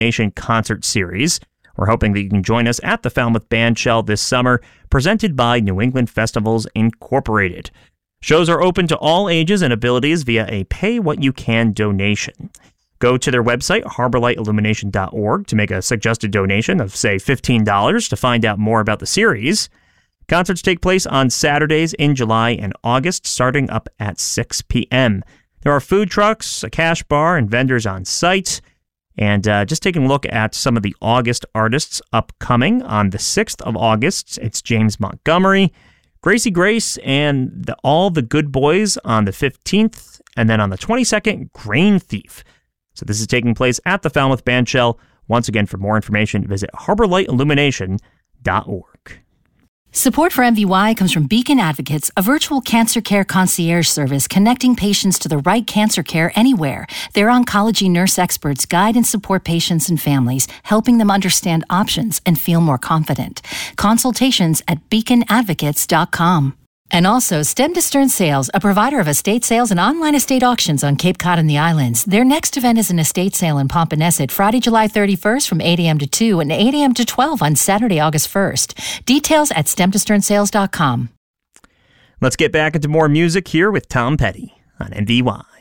Illumination concert series. We're hoping that you can join us at the Falmouth Bandshell this summer, presented by New England Festivals Incorporated. Shows are open to all ages and abilities via a pay-what-you-can donation. Go to their website, harborlightillumination.org, to make a suggested donation of, say, $15 to find out more about the series. Concerts take place on Saturdays in July and August, starting up at 6 p.m. There are food trucks, a cash bar, and vendors on site. And just taking a look at some of the August artists upcoming. On the 6th of August, it's James Montgomery, Gracie Grace, and All the Good Boys on the 15th. And then on the 22nd, Grain Thief. So this is taking place at the Falmouth Bandshell. Once again, for more information, visit harborlightillumination.org. Support for MVY comes from Beacon Advocates, a virtual cancer care concierge service connecting patients to the right cancer care anywhere. Their oncology nurse experts guide and support patients and families, helping them understand options and feel more confident. Consultations at beaconadvocates.com. And also, Stem to Stern Sales, a provider of estate sales and online estate auctions on Cape Cod and the islands. Their next event is an estate sale in Pompanesett, Friday, July 31st from 8 a.m. to 2 and 8 a.m. to 12 on Saturday, August 1st. Details at stemtosternsales.com. Let's get back into more music here with Tom Petty on MVY.